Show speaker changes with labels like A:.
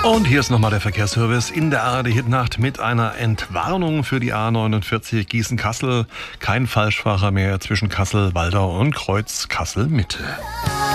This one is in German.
A: Und hier ist nochmal der Verkehrsservice in der ARD-Hitnacht mit einer Entwarnung für die A49 Gießen-Kassel. Kein Falschfahrer mehr zwischen Kassel, Waldau und Kreuz Kassel-Mitte.